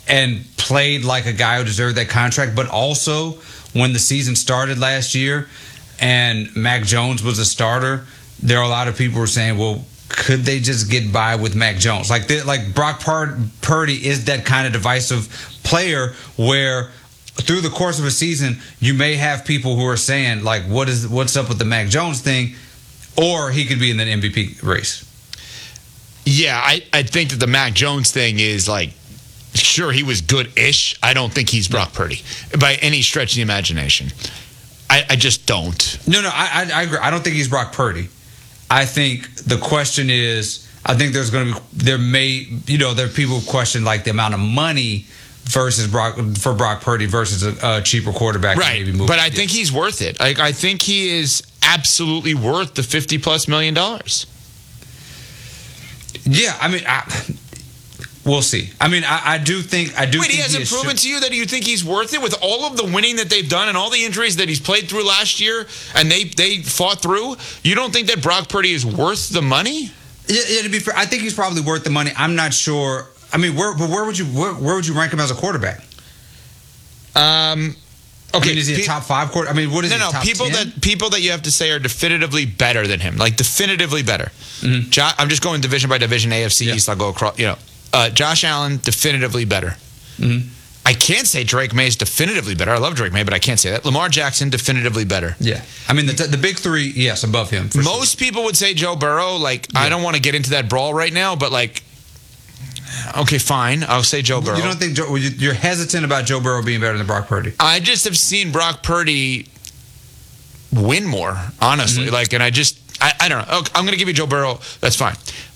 and played like a guy who deserved that contract. But also, when the season started last year and Mac Jones was a starter, there are a lot of people who were saying, well, could they just get by with Mac Jones? Like Brock Purdy is that kind of divisive player where through the course of a season, you may have people who are saying, like, what's up with the Mac Jones thing? Or he could be in the MVP race. Yeah, I think that the Mac Jones thing is like, sure, he was good-ish. I don't think he's Brock Purdy by any stretch of the imagination. I just don't. No, I agree. I don't think he's Brock Purdy. I think the question is, I think there are people who question like the amount of money versus Brock Purdy versus a cheaper quarterback. Right, but I think he's worth it. I think he is absolutely worth the $50+ million. Yeah, I mean, we'll see. I mean, I do think. Wait, he hasn't proven to you that you think he's worth it with all of the winning that they've done and all the injuries that he's played through last year and they fought through? You don't think that Brock Purdy is worth the money? Yeah, to be fair, I think he's probably worth the money. I'm not sure. I mean, where would you rank him as a quarterback? Okay, I mean, is he a top 5 quarterback? I mean, what is he? No, top people 10? people that you have to say are definitively better than him, like definitively better. Mm-hmm. I'm just going division by division, AFC East. I'll go across. Josh Allen definitively better. Mm-hmm. I can't say Drake May is definitively better. I love Drake May, but I can't say that. Lamar Jackson definitively better. Yeah, I mean the big 3, yes, above him. Most people would say Joe Burrow. Like I don't want to get into that brawl right now, but like. Okay, fine. I'll say Joe Burrow. You don't think you're hesitant about Joe Burrow being better than Brock Purdy? I just have seen Brock Purdy win more, honestly. Mm-hmm. And I don't know. Okay, I'm going to give you Joe Burrow. That's fine.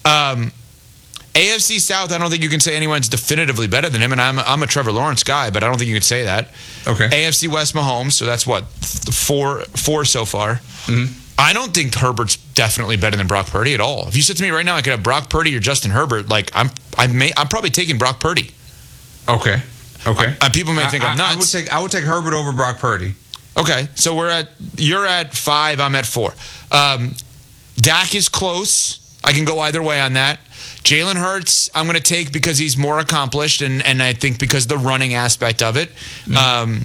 AFC South, I don't think you can say anyone's definitively better than him, and I'm a Trevor Lawrence guy, but I don't think you can say that. Okay. AFC West, Mahomes, so that's what, four so far. Mm-hmm. I don't think Herbert's definitely better than Brock Purdy at all. If you said to me right now I could have Brock Purdy or Justin Herbert, like I'm probably taking Brock Purdy. Okay. People may think I'm nuts. I would take Herbert over Brock Purdy. Okay, so you're at 5, I'm at 4. Dak is close. I can go either way on that. Jalen Hurts, I'm going to take because he's more accomplished, and I think because of the running aspect of it. Mm-hmm.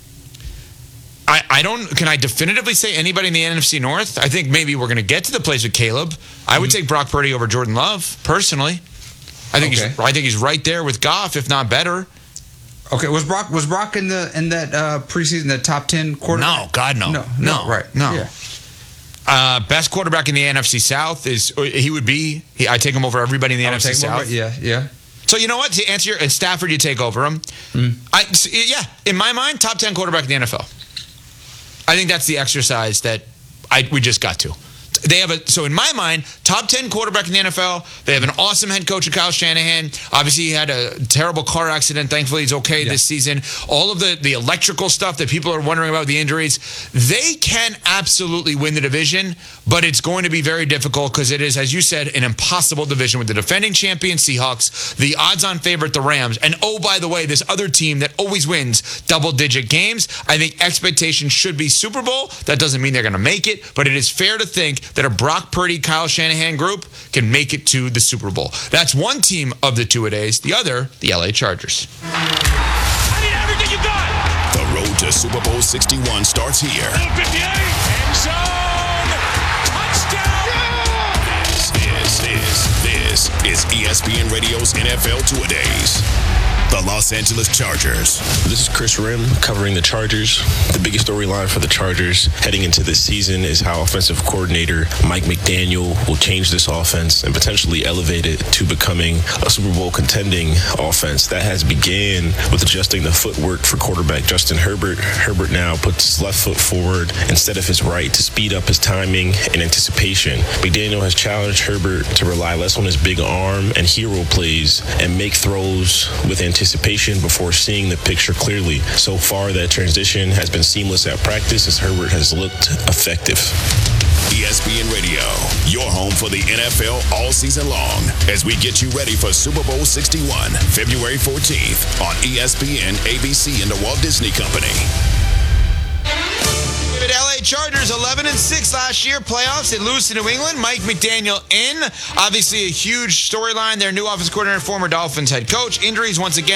Can I definitively say anybody in the NFC North? I think maybe we're going to get to the place with Caleb. I would take Brock Purdy over Jordan Love, personally. I think he's right there with Goff, if not better. Okay, was Brock in that preseason, the top 10 quarterback? No, God, no. No, right. No. Yeah. Best quarterback in the NFC South I take him over everybody in the NFC South. Yeah. So you know what? To answer and Stafford, you take over him. In my mind, top 10 quarterback in the NFL. I think that's the exercise that we just got to. So in my mind, top 10 quarterback in the NFL. They have an awesome head coach in Kyle Shanahan. Obviously, he had a terrible car accident. Thankfully, he's okay this season. All of the electrical stuff that people are wondering about, the injuries, they can absolutely win the division, but it's going to be very difficult because it is, as you said, an impossible division with the defending champion Seahawks, the odds-on favorite, the Rams, and oh, by the way, this other team that always wins double-digit games. I think expectations should be Super Bowl. That doesn't mean they're going to make it, but it is fair to think that a Brock Purdy, Kyle Shanahan group can make it to the Super Bowl. That's one team of the two-a-days. The other, the LA Chargers. I need everything you got. The road to Super Bowl 61 starts here. 58, end zone, touchdown. This is ESPN Radio's NFL Two-A-Days. The Los Angeles Chargers. This is Chris Rim covering the Chargers. The biggest storyline for the Chargers heading into this season is how offensive coordinator Mike McDaniel will change this offense and potentially elevate it to becoming a Super Bowl contending offense. That has began with adjusting the footwork for quarterback Justin Herbert. Herbert now puts his left foot forward instead of his right to speed up his timing and anticipation. McDaniel has challenged Herbert to rely less on his big arm and hero plays and make throws with anticipation before seeing the picture clearly. So far, that transition has been seamless at practice as Herbert has looked effective. ESPN Radio, your home for the NFL all season long, as we get you ready for Super Bowl 61, February 14th on ESPN, ABC, and the Walt Disney Company. LA Chargers 11-6 last year, playoffs. They lose to New England. Mike McDaniel in. Obviously a huge storyline. Their new offensive coordinator, former Dolphins head coach. Injuries once again.